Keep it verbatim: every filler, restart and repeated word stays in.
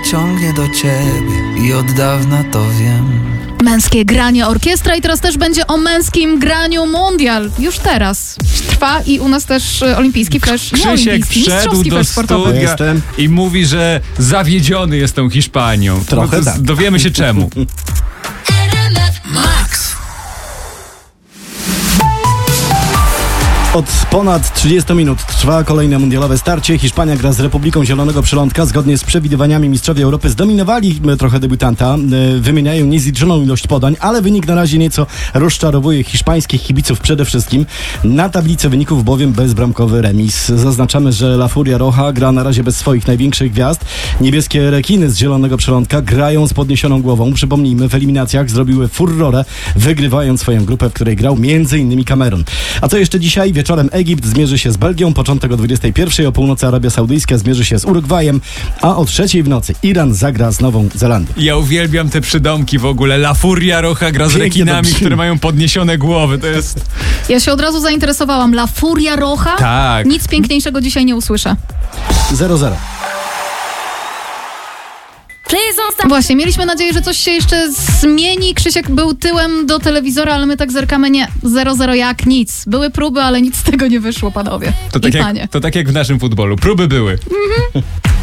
ciągnie do ciebie i od dawna to wiem. Męskie granie orkiestra i teraz też będzie o męskim graniu mundial. Już teraz trwa i u nas też e, olimpijski flash, nie Krzysiek olimpijski, wszedł mistrzowski do flash sportowy. studia Jestem. i mówi, że zawiedziony jest tą Hiszpanią. Trochę No to tak. Dowiemy się czemu. Max. Od ponad trzydziestu minut trwa kolejne mundialowe starcie. Hiszpania gra z Republiką Zielonego Przylądka. Zgodnie z przewidywaniami mistrzowie Europy zdominowali trochę debiutanta. Wymieniają niezliczoną ilość podań, ale wynik na razie nieco rozczarowuje hiszpańskich kibiców przede wszystkim. Na tablicy wyników bowiem bezbramkowy remis. Zaznaczamy, że La Furia Roja gra na razie bez swoich największych gwiazd. Niebieskie rekiny z Zielonego Przylądka grają z podniesioną głową. Przypomnijmy, w eliminacjach zrobiły furorę, wygrywając swoją grupę, w której grał między innymi Kamerun. A co jeszcze dzisiaj? Wieczorem Egipt zmierzy się z Belgią, początek o dwudziestej pierwszej, o północy Arabia Saudyjska zmierzy się z Urugwajem, a o trzeciej w nocy Iran zagra z Nową Zelandią. Ja uwielbiam te przydomki w ogóle. La Furia Roja gra z Pięknie rekinami, to brzmi. które mają podniesione głowy. To jest... Ja się od razu zainteresowałam. La Furia Roja? Tak. Nic piękniejszego dzisiaj nie usłyszę. zero zero. Właśnie, mieliśmy nadzieję, że coś się jeszcze zmieni. Krzysiek był tyłem do telewizora, ale my tak zerkamy, nie, zero zero jak nic. Były próby, ale nic z tego nie wyszło, panowie To tak, i jak, panie. to tak jak w naszym futbolu. Próby były.